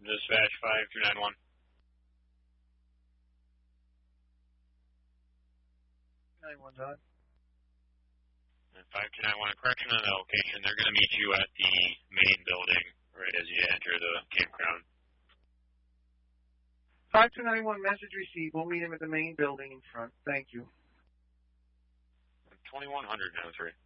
Dispatch 5291. 91 Todd. 5291, a correction on the location. They're going to meet you at the main building right as you enter the campground. 5291, message received. We'll meet him at the main building in front. Thank you. 2100 now, 3.